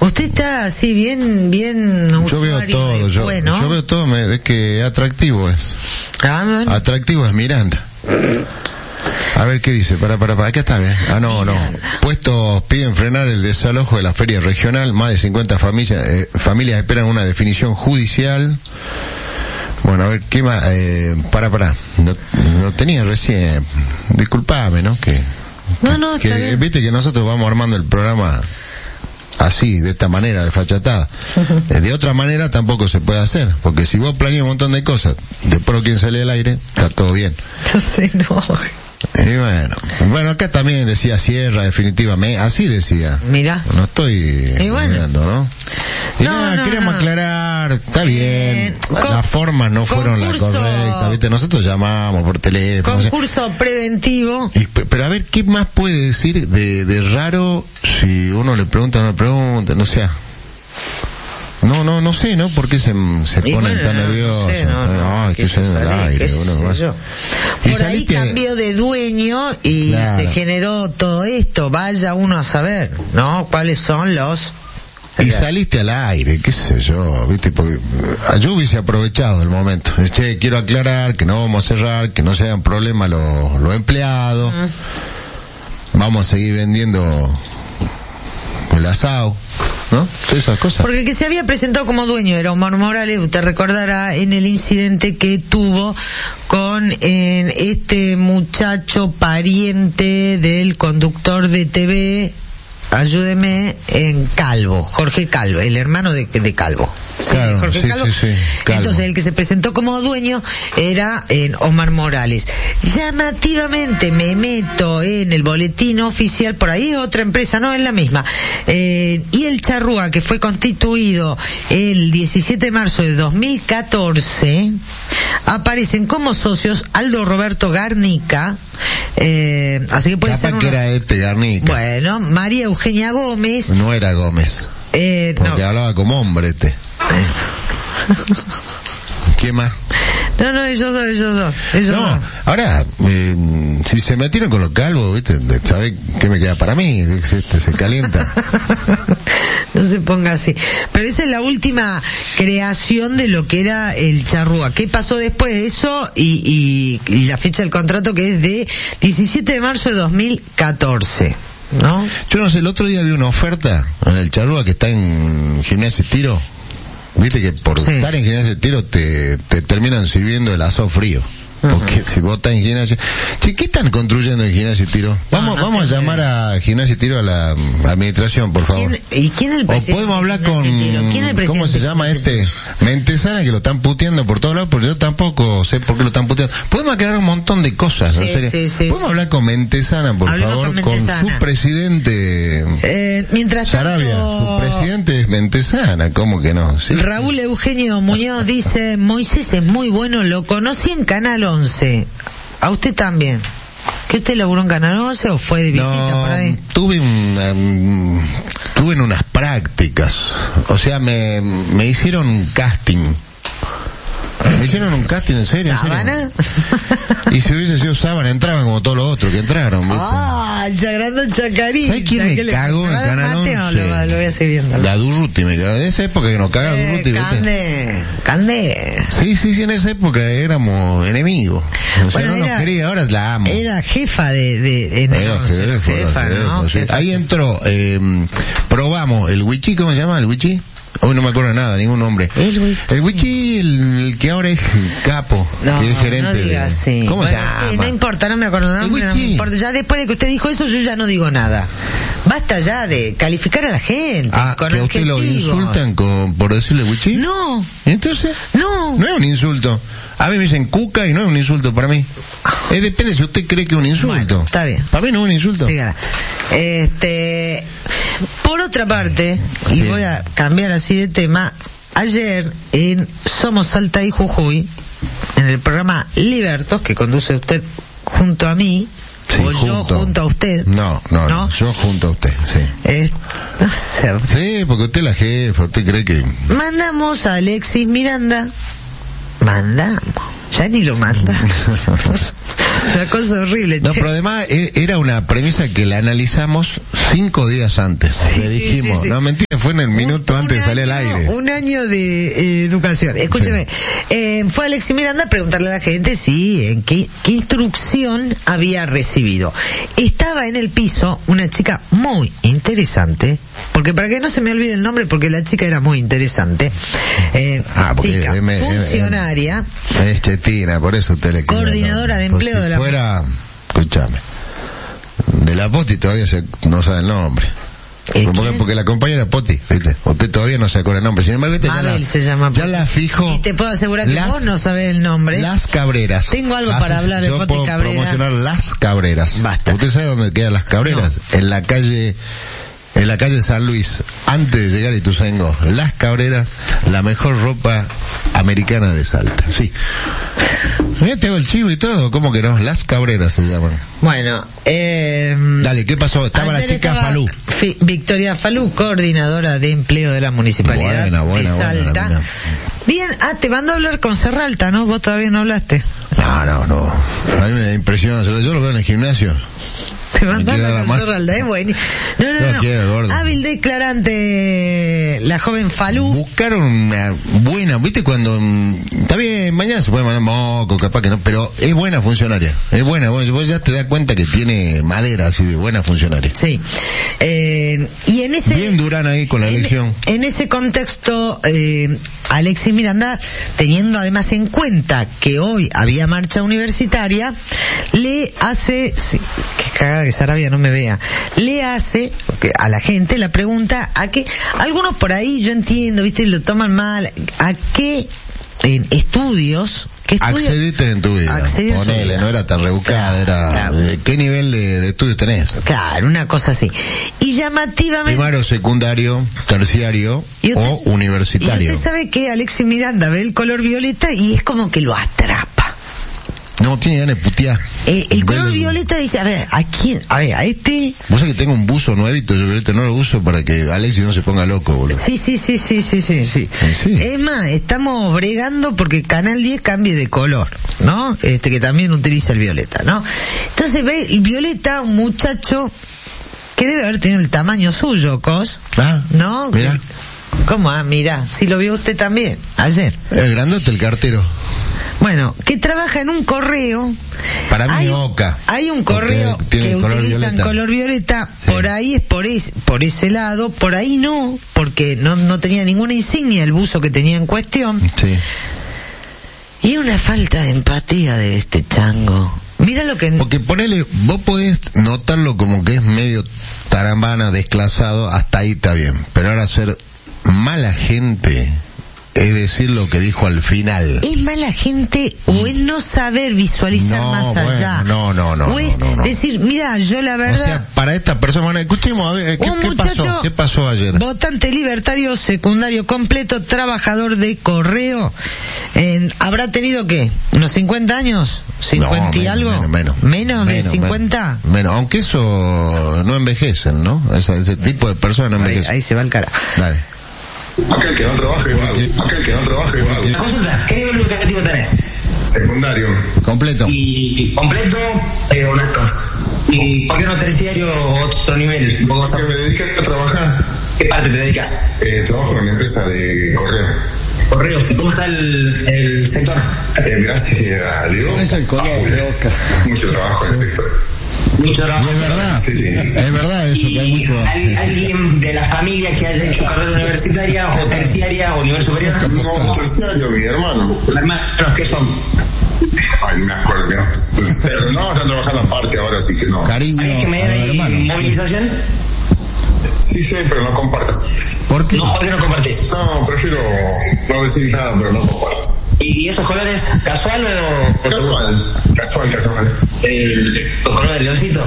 Usted está así bien yo veo todo, yo veo todo, es que atractivo es. Bueno. Atractivo es Miranda. A ver qué dice, para, acá está bien. No. Puestos piden frenar el desalojo de la feria regional, más de 50 familias esperan una definición judicial. Bueno, a ver, ¿qué más? Para. No tenía recién, disculpame, ¿no? Que viste que nosotros vamos armando el programa así, de esta manera, desfachatada. De otra manera tampoco se puede hacer, porque si vos planeas un montón de cosas, después quien sale del aire, está todo bien. No sé, no. Y bueno, acá también decía Sierra, definitivamente, así decía. Mirá. No estoy mirando, ¿no? Y queremos aclarar, está bien, las formas no fueron las correctas, ¿viste? Nosotros llamamos por teléfono. Concurso preventivo. Pero a ver, ¿qué más puede decir de raro si uno le pregunta, no sea? No sé, ¿no? ¿Por qué se ponen tan nerviosos? Que se en el aire. Por ahí cambió de dueño y se generó todo esto. Vaya uno a saber, ¿no? ¿Cuáles son los...? Y saliste al aire, qué sé yo, ¿viste? Porque yo hubiese aprovechado el momento. Che, quiero aclarar que no vamos a cerrar, que no se hagan problemas los empleados. Vamos a seguir vendiendo el asado, ¿no? Todas esas cosas. Porque el que se había presentado como dueño era Omar Morales, usted recordará en el incidente que tuvo con este muchacho pariente del conductor de TV, ayúdeme, en Calvo, Jorge Calvo, el hermano de Calvo. Claro, Jorge Calvo. Sí, Calvo. Entonces el que se presentó como dueño era Omar Morales. Llamativamente me meto en el boletín oficial, por ahí otra empresa, no es la misma. Y el Charrúa, que fue constituido el 17 de marzo de 2014, aparecen como socios Aldo Roberto Garnica, así que puede ser que era Garnica. Bueno, María Eugenia Gómez. No era Gómez. Porque hablaba como hombre ¿Qué más? No, ellos dos. Ahora, si se metieron con los calvos, ¿viste? ¿Sabés qué me queda para mí? Se calienta. No se ponga así. Pero esa es la última creación de lo que era el Charrúa. ¿Qué pasó después de eso? Y la fecha del contrato, que es de 17 de marzo de 2014. ¿No? Yo no sé, el otro día vi una oferta en el Charrúa que está en Gimnasia y Tiro. Viste que por estar en Gimnasia y Tiro te terminan sirviendo el asado frío. Porque si vos estás en Gimnasia... Che, ¿qué están construyendo en Gimnasia y Tiro? Vamos a llamar a Gimnasia y Tiro a la administración, por favor. ¿Y quién es el presidente? O podemos hablar con... ¿Cómo se llama Mentesana, que lo están puteando por todos lados? Porque yo tampoco sé por qué lo están puteando. Podemos aclarar un montón de cosas, ¿no? Podemos hablar con Mentesana, por favor, con su presidente... mientras Sarabia, tanto... su presidente es Mentesana, ¿cómo que no? ¿Sí? Raúl Eugenio Muñoz dice: Moisés es muy bueno, lo conocí en Canal 11. A usted también. ¿Que usted laburó en Canal 11 o fue de visita por ahí? Tuve en unas prácticas. O sea, me hicieron un casting. Me hicieron un casting, en serio. ¿Sábana? Y si hubiese sido Sábana, entraban como todos los otros que entraron, ¿viste? Chagrando Chacarín. ¿Sabes quién me cagó en Canal 11? Lo voy a seguir viendo. La Durruti me cagó. De esa época que nos cagaba Durruti, ¿viste? Cande. Sí, en esa época éramos enemigos. O sea, no nos quería, ahora la amo. Era jefa de jefa, ¿no? Sí. Ahí entró, probamos el Wichi, ¿cómo se llama el Wichi? Hoy no me acuerdo de nada, ningún nombre. El Wichi, el que ahora es capo, que es gerente. No diga así. ¿Cómo se llama? Sí, no importa, no me acuerdo de nombre, no me importa. Ya después de que usted dijo eso, yo ya no digo nada. Basta ya de calificar a la gente con ¿que a usted lo insultan por decirle Wichi? No. ¿Entonces? No es un insulto. A mí me dicen cuca y no es un insulto para mí. Depende si usted cree que es un insulto. Bueno, está bien. Para mí no es un insulto. Siga. Por otra parte, y voy a cambiar así de tema, ayer en Somos Salta y Jujuy, en el programa Libertos, que conduce usted junto a mí, o yo junto a usted. No, yo junto a usted, sí. Sí, porque usted es la jefa, usted cree que... Mandamos a Alexis Miranda. Ya ni lo manda. Una cosa horrible. No, pero además era una premisa que la analizamos 5 días antes. Le dijimos, no, mentira, fue en el minuto antes de salir al aire. Un año de educación. Escúcheme, fue Alexis Miranda a preguntarle a la gente si qué instrucción había recibido. Estaba en el piso una chica muy interesante, porque para que no se me olvide el nombre, porque la chica era muy interesante. Chica, funcionaria. Es chetina, por eso te le coordinadora de empleo de la... Escúchame. De la Poti todavía no sabe el nombre. Porque la compañera Poti, ¿viste? Usted todavía no se acuerda el nombre. Sin embargo, ya la fijo. Y te puedo asegurar que vos no sabés el nombre. Las Cabreras. Tengo algo para hablar de Poti Cabrera. Yo puedo promocionar Las Cabreras. Basta. ¿Usted sabe dónde quedan Las Cabreras? No. En la calle San Luis, antes de llegar a Ituzaingó. Las Cabreras, la mejor ropa americana de Salta. Sí. Mira, te hago el chivo y todo, ¿cómo que no? Las Cabreras se llaman. Bueno, dale, ¿qué pasó? Estaba la chica Falú. Victoria Falú, coordinadora de empleo de la Municipalidad de Salta. Buena. Bien, te mando a hablar con Serralta, ¿no? Vos todavía no hablaste. No. A mí me impresiona, yo lo veo en el gimnasio. Te mandaron a Serralta, bueno. No. Hábil declarante, la joven Falú. Buscaron una buena, ¿viste? Cuando está bien, mañana se puede mandar moco, capaz que no, pero es buena funcionaria. Es buena, vos ya te das cuenta que tiene madera así de buena funcionaria. Sí. Y en ese... Bien Durán ahí con la elección. En ese contexto, Alexis Miranda, teniendo además en cuenta que hoy había marcha universitaria, le hace... Sí, qué cagada que Sarabia no me vea. Le hace a la gente la pregunta a que algunos por ahí, yo entiendo, viste, lo toman mal, a qué estudios... Accediste en tu vida. Ponele, no era tan rebuscada, claro. ¿Qué nivel de estudios tenés? Claro, una cosa así. Y llamativamente... Primario, secundario, terciario o universitario. Y usted sabe que Alexis Miranda ve el color violeta y es como que lo atrapa. No, tiene ganas de putear. El color violeta dice, a ver, ¿a quién? A ver, a este... Vos sabés que tengo un buzo nuevito, yo violeta no lo uso para que Alexis no se ponga loco, boludo. Sí. Es más, estamos bregando porque Canal 10 cambie de color, ¿no? Que también utiliza el violeta, ¿no? Entonces ve el violeta, un muchacho que debe haber tenido el tamaño suyo, ¿no? Mira. ¿Cómo? Mira, si lo vio usted también, ayer. El grandote, el cartero. Bueno, que trabaja en un correo. Para mí Oca. Hay un correo que utilizan color violeta. Sí. Por ahí es por ese lado. Por ahí no, porque no tenía ninguna insignia el buzo que tenía en cuestión. Sí. Y una falta de empatía de este chango. Mira lo que... Porque ponele, vos podés notarlo como que es medio tarambana, desclasado, hasta ahí está bien. Pero ahora ser mala gente... Es decir, lo que dijo al final. ¿Es mala gente o es no saber visualizar más allá? No. O es decir, mira, yo la verdad... O sea, para esta persona, bueno, escuchemos, a ver, ¿qué pasó ayer? Votante libertario, secundario completo, trabajador de correo, ¿habrá tenido qué? ¿Unos 50 años? ¿50 y algo? ¿Menos de 50? Menos, aunque eso no envejecen, ¿no? Ese tipo de personas no envejecen. Ahí se va el cara. Dale. Aquel que no trabaja igual. La consulta, ¿qué nivel educativo tenés? Secundario. Completo. Y completo, honesto. ¿Y por qué no terciario o otro nivel? Porque me dedico a trabajar. ¿Qué parte te dedicas? Trabajo en una empresa de correo. Correos. ¿Y cómo está el sector? Gracias a Dios. Es el color de Oca. Mucho trabajo en el sector. Mucho trabajo. Es verdad, sí. Es verdad eso, que hay mucho... ¿Alguien de la familia que haya hecho carrera universitaria o terciaria o nivel superior? No, terciario, mi hermano. ¿Hermanos qué son? Ay, no me acuerdo. Pero no, están trabajando aparte ahora, así que no. Cariño, ¿Hay que medir movilización? Sí, pero no comparto. ¿Por qué? No, ¿por qué no compartís? No, prefiero no decir nada, pero no comparto. ¿Y esos colores casual o Casual. ¿Los colores del leoncito?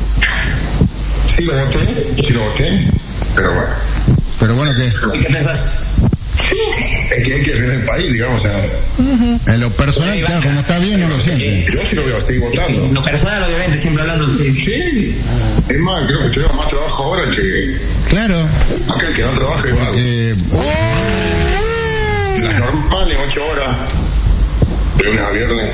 Sí lo voté, pero bueno. ¿Y qué pensás? Es que hay que defender el país, digamos, o sea... En lo personal, claro, como está bien, no lo siente. Yo sí lo voy a seguir votando. En lo personal, obviamente, siempre hablando... Sí, es más, creo que tengo más trabajo ahora que... Claro. Aquel que no trabaja igual. Las normales, 8 horas, de lunes a viernes.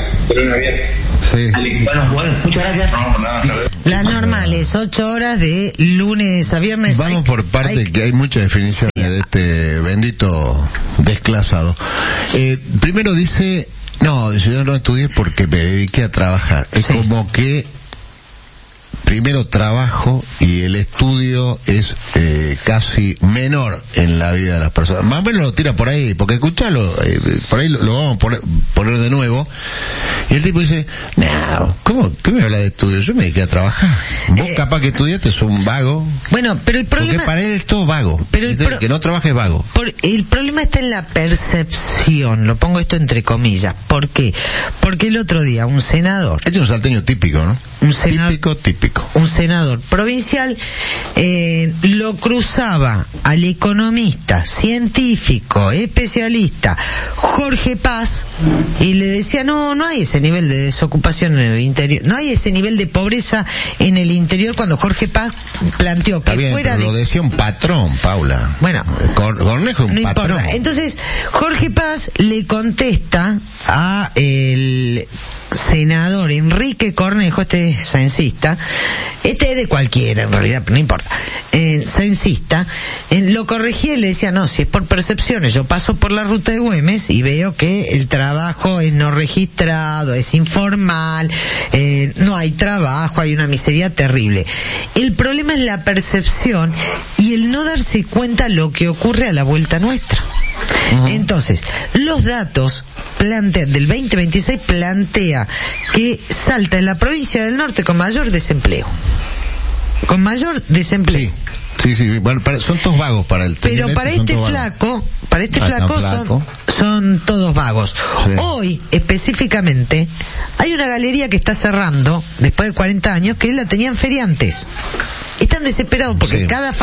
Sí. Bueno, muchas gracias. No, nada. Las normales, 8 horas de lunes a viernes. Vamos por parte, que hay mucha definición. este bendito desclasado. Primero dice, no, yo no estudié porque me dediqué a trabajar. Es como que primero trabajo y el estudio es casi menor en la vida de las personas. Más o menos lo tira por ahí, porque escuchalo, por ahí lo vamos a poner de nuevo. Y el tipo dice, no, ¿qué me habla de estudio? Yo me dediqué a trabajar. Vos capaz que estudiaste, sos un vago. Bueno, pero el problema... Porque para él es todo vago. Pero que no trabaje es vago. El problema está en la percepción, lo pongo esto entre comillas. ¿Por qué? Porque el otro día un senador... Este es un salteño típico, ¿no? Típico. Un senador provincial lo cruzaba al economista, científico, especialista, Jorge Paz, y le decía, no hay ese nivel de desocupación en el interior, no hay ese nivel de pobreza en el interior, cuando Jorge Paz planteó que fuera lo decía un patrón, Paula. Bueno, Cornejo es un patrón. Importa. Entonces, Jorge Paz le contesta a el senador Enrique Cornejo, este censista, este es de cualquiera en realidad, pero no importa, censista, lo corregía y le decía, no, si es por percepciones, yo paso por la ruta de Güemes y veo que el trabajo es no registrado, es informal, no hay trabajo, hay una miseria terrible. El problema es la percepción y el no darse cuenta lo que ocurre a la vuelta nuestra. Entonces, los datos del 2026 plantea que Salta es la provincia del norte con mayor desempleo. Sí. Bueno, son todos vagos para el tema. Pero para este flaco son todos vagos. Sí. Hoy, específicamente, hay una galería que está cerrando, después de 40 años, que la tenían feriantes. Están desesperados porque cada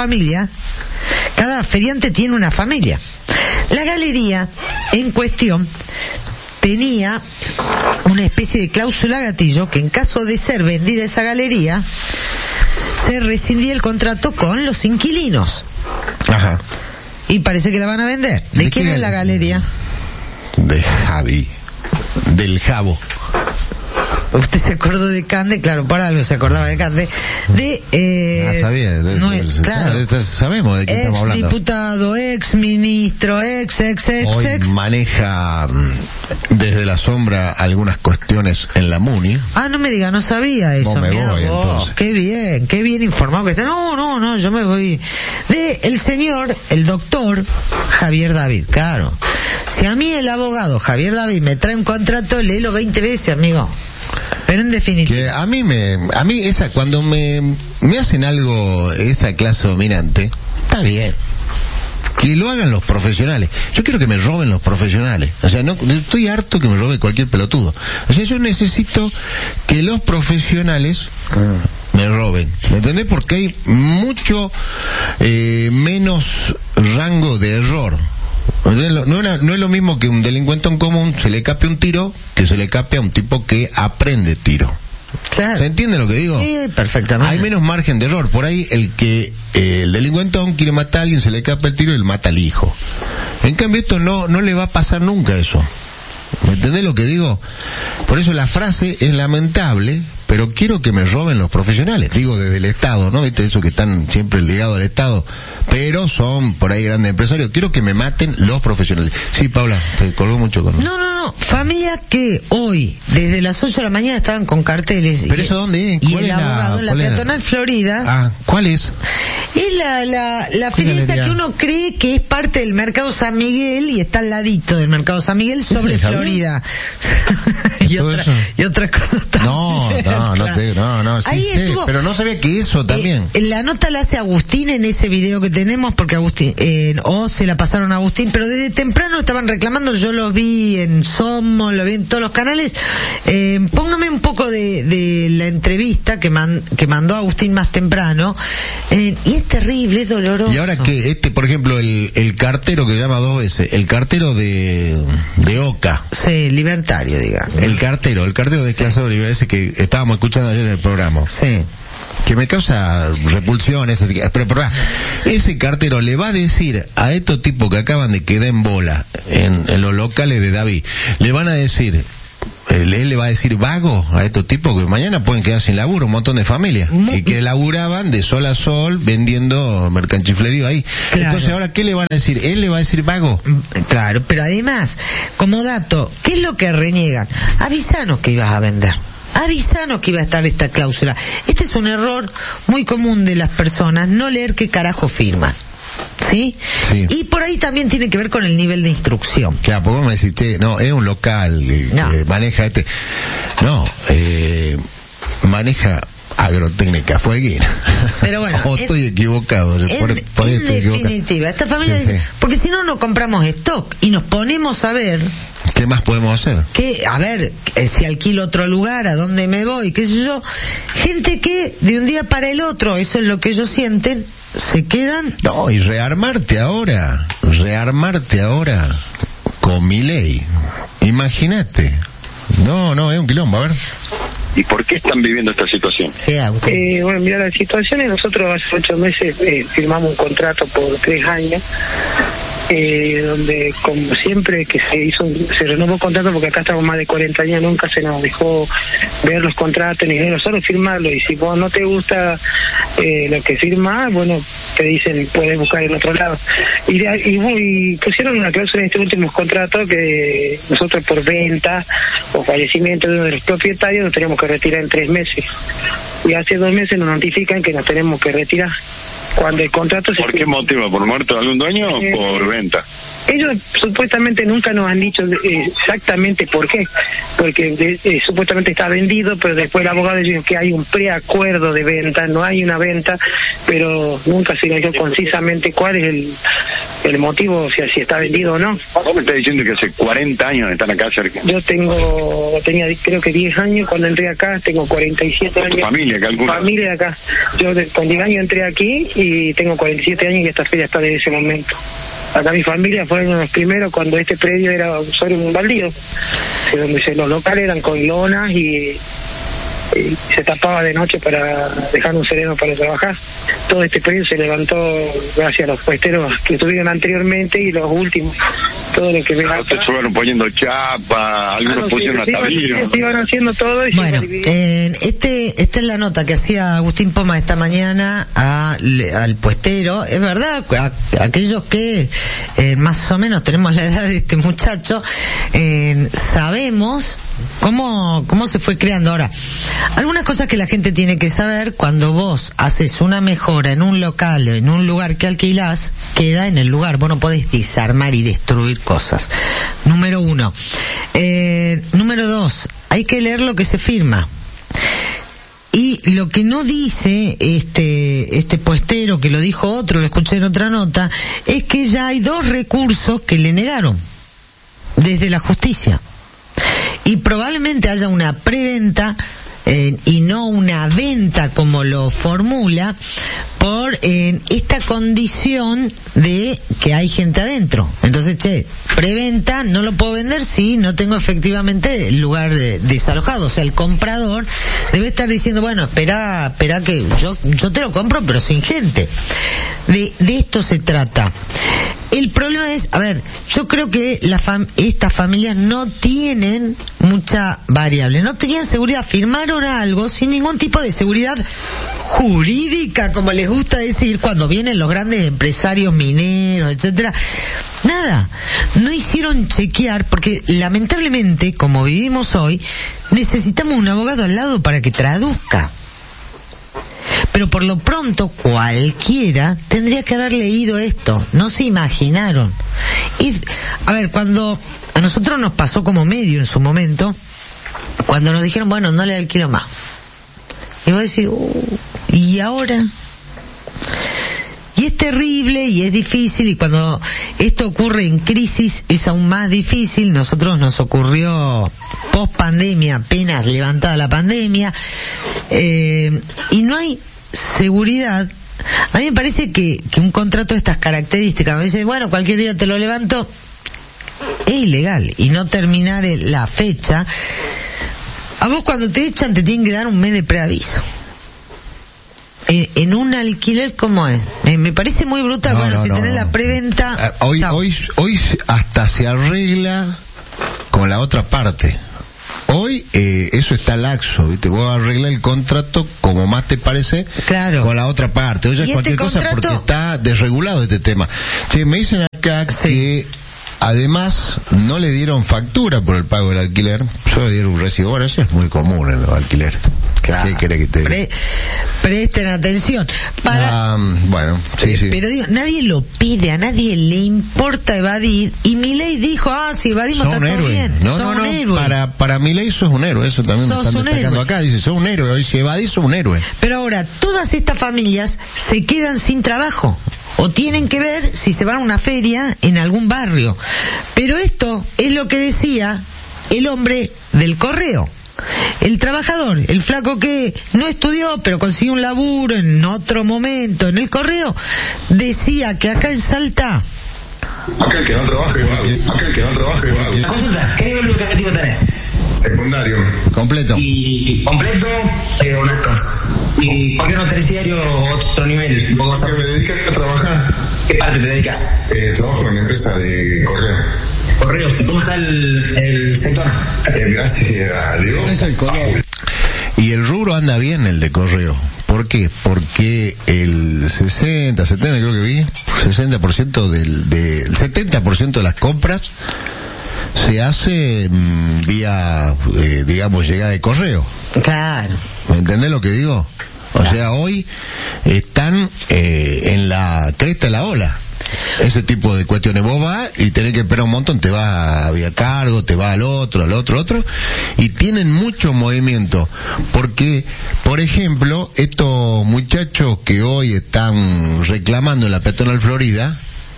feriante tiene una familia. La galería en cuestión tenía una especie de cláusula gatillo que en caso de ser vendida esa galería se rescindía el contrato con los inquilinos. Ajá. Y parece que la van a vender. ¿De quién es la galería? De Javi. Del Jabo. Usted se acordó de Cande, claro, por algo se acordaba de Cande, sabía, claro, sabemos de qué estamos hablando. Ex diputado, ex ministro, Hoy maneja desde la sombra algunas cuestiones en la MUNI. Ah, no me diga, no sabía eso. No me voy, entonces. Qué bien informado que está. No, yo me voy. El señor, el doctor Javier David, claro. Si a mí el abogado Javier David me trae un contrato, léelo 20 veces, amigo. Pero en definitiva, que a mí cuando me hacen algo, esa clase dominante, está bien. Que lo hagan los profesionales. Yo quiero que me roben los profesionales. O sea, no estoy harto que me robe cualquier pelotudo. O sea, yo necesito que los profesionales me roben. ¿Me entendés? Porque hay mucho menos rango de error. No es lo mismo que un delincuente en común se le escape un tiro que se le escape a un tipo que aprende tiro. Claro. ¿Se entiende lo que digo? Sí, perfectamente. Hay menos margen de error. Por ahí el delincuentón quiere matar a alguien, se le escapa el tiro y él mata al hijo. En cambio esto no le va a pasar nunca eso. ¿Me entendés lo que digo? Por eso la frase es lamentable, pero quiero que me roben los profesionales. Digo, desde el Estado, ¿no? ¿Viste? Eso que están siempre ligados al Estado, pero son por ahí grandes empresarios. Quiero que me maten los profesionales. Sí, Paula, te colgó mucho con... No. Familia que hoy, desde las 8 de la mañana estaban con carteles. ¿Pero eso dónde es? Y el abogado en la peatonal Florida. Ah, ¿cuál es? Es la feria esa que uno cree que es parte del Mercado San Miguel y está al ladito del Mercado San Miguel sobre Florida. y otra cosa también. No, sí, ahí estuvo, pero no sabía que eso también. La nota la hace Agustín en ese video que tenemos, porque Agustín, o se la pasaron a Agustín, pero desde temprano estaban reclamando, yo lo vi en Somos, lo vi en todos los canales. Póngame un poco de la entrevista que mandó Agustín más temprano, y es terrible, es doloroso. Y ahora que por ejemplo, el cartero que llama 2 veces, el cartero de Oca. Sí, libertario, digamos. El cartero desclasado, ese que estábamos escuchando ayer en el programa. Sí. Que me causa repulsión, pero ese cartero le va a decir a estos tipos que acaban de quedar en bola en los locales de David, le van a decir, él le va a decir vago a estos tipos que mañana pueden quedar sin laburo, un montón de familias y que laburaban de sol a sol vendiendo mercanchiflerío ahí. Claro. Entonces ahora, ¿qué le van a decir? Él le va a decir vago. Claro, pero además, como dato, ¿qué es lo que reniegan? Avisanos que ibas a vender. Avisanos que iba a estar esta cláusula. Este es un error muy común de las personas, no leer qué carajo firman. ¿Sí? Sí. Y por ahí también tiene que ver con el nivel de instrucción. Claro, porque vos me decís, no, es un local que maneja maneja agrotécnica fueguina. Pero bueno, o estoy equivocado. En definitiva, esta familia dice, porque si no, no compramos stock y nos ponemos a ver. ¿Qué más podemos hacer? Si alquilo otro lugar, ¿a dónde me voy? ¿Qué sé yo? Gente que de un día para el otro, eso es lo que ellos sienten, se quedan... No, y rearmarte ahora con Milei. Imagínate. No, es un quilombo, a ver. ¿Y por qué están viviendo esta situación? Bueno, mira, la situación es, nosotros hace 8 meses firmamos un contrato por 3 años, donde como siempre que se renovó el contrato, porque acá estamos más de 40 años, nunca se nos dejó ver los contratos ni nosotros firmarlo, y si vos no te gusta lo que firmás, bueno, te dicen puedes buscar en otro lado, y pusieron una cláusula en este último contrato que nosotros por venta o fallecimiento de uno de los propietarios nos tenemos que retirar en 3 meses, y hace 2 meses nos notifican que nos tenemos que retirar cuando el contrato se... ¿Por qué motivo? ¿Por muerto de algún dueño o por venta? Ellos supuestamente nunca nos han dicho exactamente por qué, porque supuestamente está vendido, pero después el abogado dijo que hay un preacuerdo de venta, no hay una venta, pero nunca se dijo concisamente cuál es el motivo, o sea, si está vendido o no. ¿Vos me estás diciendo que hace 40 años están acá cerca? Yo tenía creo que 10 años cuando entré acá, tengo 47 años. ¿Familia? Familia acá. Yo con 10 años entré aquí y tengo 47 años y esta feria está desde ese momento. Acá mi familia fueron los primeros cuando este predio era sobre un baldío, donde los locales eran con lonas y se tapaba de noche para dejar un sereno para trabajar. Todo este predio se levantó gracias a los puesteros que estuvieron anteriormente y los últimos. Todo lo que ustedes fueron poniendo chapa, algunos pusieron tablillos. Iban haciendo todo y bueno, esta es la nota que hacía Agustín Poma esta mañana al puestero. Es verdad, aquellos que más o menos tenemos la edad de este muchacho, sabemos cómo se fue creando. Ahora, algunas cosas que la gente tiene que saber: cuando vos haces una mejora en un local, en un lugar que alquilás, queda en el lugar. Vos no podés desarmar y destruir cosas. Número 1. Número 2, hay que leer lo que se firma. Y lo que no dice este puestero, que lo dijo otro, lo escuché en otra nota, es que ya hay 2 recursos que le negaron desde la justicia. Y probablemente haya una preventa y no una venta como lo formula, por esta condición de que hay gente adentro. Entonces, preventa, no lo puedo vender si no tengo efectivamente el lugar desalojado. O sea, el comprador debe estar diciendo, bueno, espera que yo te lo compro, pero sin gente. De esto se trata. El problema es, yo creo que estas familias no tienen mucha variable, no tenían seguridad, firmaron algo sin ningún tipo de seguridad jurídica, como les gusta decir cuando vienen los grandes empresarios mineros, etcétera. Nada, no hicieron chequear, porque lamentablemente, como vivimos hoy, necesitamos un abogado al lado para que traduzca. Pero por lo pronto cualquiera tendría que haber leído esto. No se imaginaron. Y, cuando a nosotros nos pasó como medio en su momento, cuando nos dijeron, bueno, no le alquilo más. Y vos decís, ¿y ahora? Y es terrible y es difícil, y cuando esto ocurre en crisis es aún más difícil. Nosotros nos ocurrió post pandemia, apenas levantada la pandemia, y no hay seguridad. A mí me parece que un contrato de estas características, me dice, bueno, cualquier día te lo levanto, es ilegal, y no terminar la fecha. A vos cuando te echan te tienen que dar un mes de preaviso. En un alquiler, ¿cómo es? Me parece muy brutal. Si tenés la preventa... Hoy hasta se arregla con la otra parte. Hoy eso está laxo, ¿viste? Vos arreglás el contrato como más te parece, claro, con la otra parte. Oye, cualquier cosa porque está desregulado este tema. Che, me dicen acá que además no le dieron factura por el pago del alquiler, solo dieron un recibo. Bueno, eso es muy común en los alquileres. Claro. ¿Qué querés que te diga? Presten atención. Bueno, sí. Pero digo, nadie lo pide, a nadie le importa evadir, y Milei dijo, si evadimos está todo bien. No, para Milei sos un héroe, eso también me están destacando acá, dice, sos un héroe, hoy si evadís sos un héroe. Pero ahora, todas estas familias se quedan sin trabajo, o tienen que ver si se van a una feria en algún barrio. Pero esto es lo que decía el hombre del correo. El trabajador, el flaco que no estudió pero consiguió un laburo en otro momento en el correo, decía que acá en Salta, aquel que no trabaja igual. Consulta, ¿qué nivel educativo tenés? Secundario. Completo. Y completo, honesto. ¿Y por qué no terciario otro nivel? ¿Qué me dedicas a trabajar? ¿Qué parte te dedicas? Trabajo en una empresa de correo. Correos, ¿cómo está el sector? Gracias a Dios. Y el rubro anda bien, el de correo. ¿Por qué? Porque el 70 creo que vi, 60% del 70% de las compras se hace vía, digamos, llegada de correo. Claro. ¿Me entendés lo que digo? O sea, hoy están en la cresta de la ola. Ese tipo de cuestiones. Vos vas y tenés que esperar un montón, te vas a vía cargo, te vas al otro, y tienen mucho movimiento. Porque, por ejemplo, estos muchachos que hoy están reclamando en la peatonal Florida,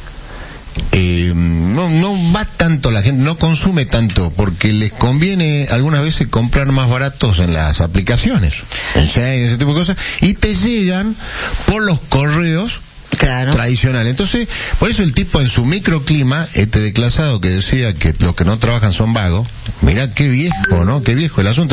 no va tanto la gente, no consume tanto, porque les conviene algunas veces comprar más baratos en las aplicaciones, en ese tipo de cosas, y te llegan por los correos. Claro. Tradicional. Entonces, por eso el tipo en su microclima, declasado que decía que los que no trabajan son vagos, mirá qué viejo, ¿no? Qué viejo el asunto.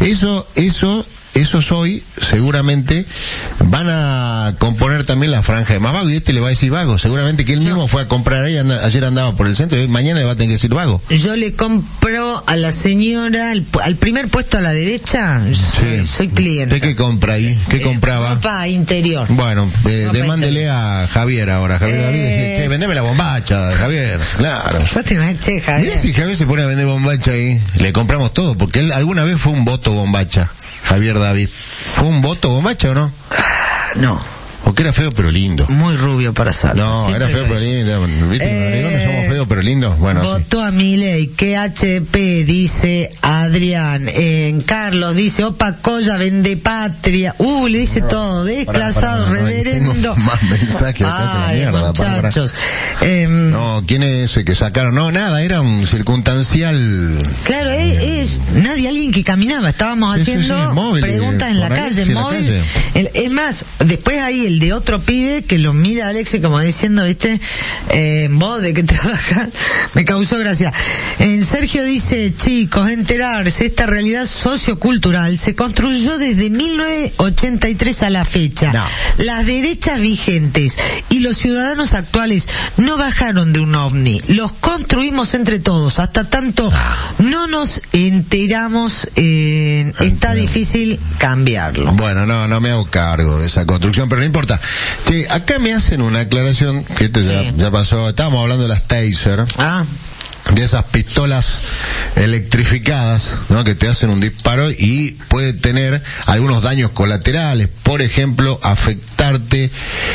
Esos hoy seguramente van a componer también la franja de más vago, y le va a decir vago, seguramente que él mismo fue a comprar ahí, ayer andaba por el centro, y mañana le va a tener que decir vago. Yo le compro a la señora al primer puesto a la derecha, soy cliente. ¿Usted qué compra ahí? ¿Qué compraba? Ropa interior. Bueno, demándele a Javier ahora, Javier dice, vendeme la bombacha, Javier, claro. Javier. Mirá si Javier se pone a vender bombacha ahí, le compramos todo, porque él alguna vez fue un voto bombacha. Javier David, ¿fue un voto bombacha o no? No. ¿O que era feo pero lindo? Muy rubio para Salta. No, siempre era feo pero lindo. ¿Viste? Los somos feos pero lindos. Bueno, votó a Milei, que HP, dice Adrián. Carlos dice, Opa Colla vende patria. Le dice todo, desclasado, reverendo. Más mensajes acá de la mierda, muchachos. No, ¿quién es ese que sacaron? No, nada, era un circunstancial. Claro, alguien que caminaba. Estábamos haciendo móvil, preguntas en la calle, móvil. Es más, después ahí el de otro pibe que lo mira a Alexi como diciendo, ¿viste? Vos de que trabajas, me causó gracia. Sergio dice, chicos, enterarse, esta realidad sociocultural se construyó desde 1983 a la fecha. No. Las derechas vigentes y los ciudadanos actuales no bajaron de un ovni, los construimos entre todos, hasta tanto no nos enteramos, está difícil cambiarlo. Bueno, no me hago cargo de esa construcción, pero no importa. Sí, acá me hacen una aclaración que ya pasó. Estábamos hablando de las Taser. De esas pistolas electrificadas, ¿no? Que te hacen un disparo y puede tener algunos daños colaterales, por ejemplo, afectarte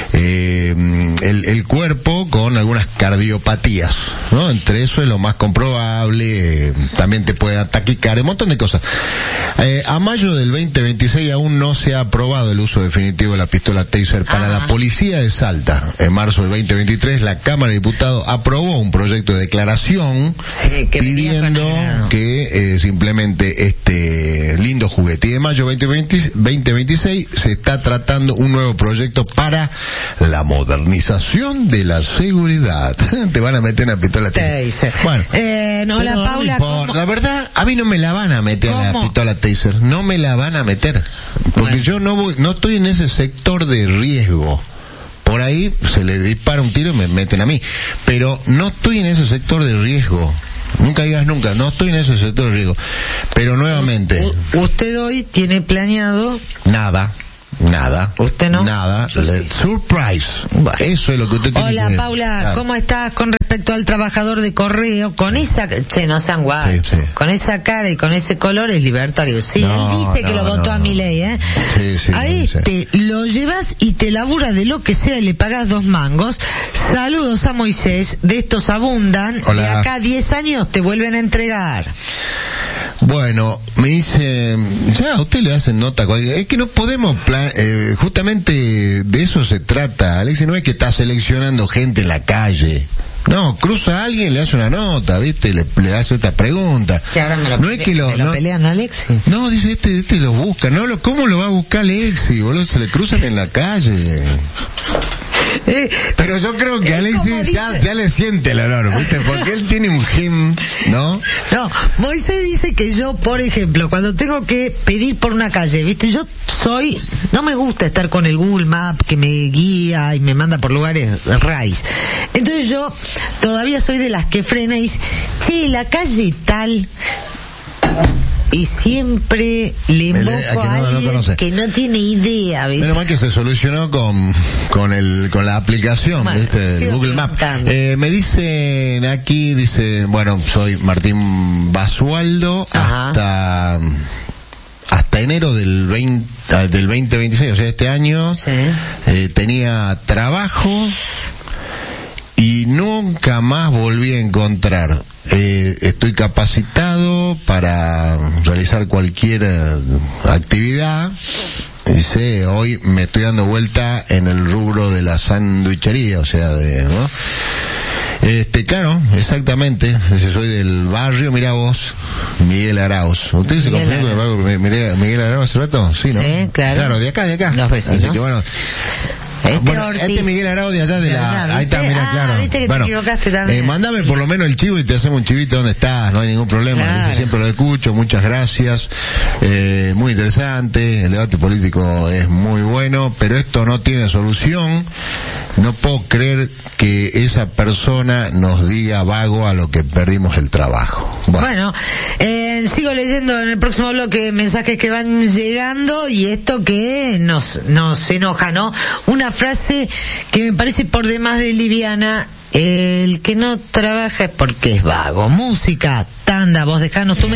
el cuerpo con algunas cardiopatías, ¿no? Entre eso es lo más comprobable, también te puede dar taquicardia, un montón de cosas. A mayo del 2026 aún no se ha aprobado el uso definitivo de la pistola Taser para la policía de Salta. En marzo del 2023 la Cámara de Diputados aprobó un proyecto de declaración pidiendo que se implemente este lindo juguete. Y de mayo 2026 se está tratando un nuevo proyecto para la modernización de la seguridad. Te van a meter una pistola Taser. Bueno, la Paula, la verdad, a mí no me la van a meter la pistola Taser. No me la van a meter. Porque yo no estoy en ese sector de riesgo. Por ahí se le dispara un tiro y me meten a mí. Pero no estoy en ese sector de riesgo. Nunca digas nunca, no estoy en ese sector de riesgo. Pero nuevamente... ¿Usted hoy tiene planeado? Nada. ¿Usted no? Nada. Surprise. Bueno. Eso es lo que usted tiene. Hola, que... Paula, Claro. ¿cómo estás con respecto al trabajador de correo? Con esa... Che, no sean guachos. Sí. Con esa cara y con ese color es libertario. Sí, No, él dice que lo votó a Milei, ¿eh? Sí, a este lo llevas y te labura de lo que sea y le pagas 2 mangos. Saludos a Moisés, de estos abundan. Hola. De acá a 10 años te vuelven a entregar. Bueno, me dice, ya a usted le hacen nota, es que no podemos, justamente de eso se trata, Alexis, no es que está seleccionando gente en la calle. No, cruza a alguien, le hace una nota, ¿viste? Le hace esta pregunta. Que ahora me lo, no es que lo pelean a Alexis. No, dice, este lo busca. No, ¿cómo lo va a buscar Alexis, boludo? Se le cruzan en la calle. Pero yo creo que Alexis ya le siente el olor, ¿viste? Porque él tiene un gen, ¿no? No, Moisés dice que yo, por ejemplo, cuando tengo que pedir por una calle, ¿viste? No me gusta estar con el Google Maps que me guía y me manda por lugares raíz. Entonces yo todavía soy de las que frena y dice, che, la calle tal... Y siempre le invoco a alguien que no tiene idea, ¿viste? Menos mal que se solucionó con la aplicación, bueno, ¿viste? Sí, Google Maps. Me dicen aquí, bueno, soy Martín Basualdo, hasta enero del 2026, o sea, este año, sí. Tenía trabajo y nunca más volví a encontrar. Estoy capacitado para realizar cualquier actividad. Dice, hoy me estoy dando vuelta en el rubro de la sandwichería, o sea, ¿no? Claro, exactamente. Dice, soy del barrio, mira vos, Miguel Arauz. ¿Usted se confundió con el barrio Miguel Arauz hace rato? Sí, ¿no? Sí, claro. Claro, de acá. Los vecinos. Así que bueno. Este Miguel Arao de allá de la... Ahí está, mira, claro. Viste que te equivocaste también. Mándame por lo menos el chivo y te hacemos un chivito donde estás, no hay ningún problema. Claro. Siempre lo escucho, muchas gracias. Muy interesante, el debate político es muy bueno, pero esto no tiene solución. No puedo creer que esa persona nos diga vago a lo que perdimos el trabajo. Bueno, sigo leyendo en el próximo bloque mensajes que van llegando y esto que nos enoja, ¿no? Una frase que me parece por demás de liviana: el que no trabaja es porque es vago. Música, tanda, vos dejanos tu mensaje.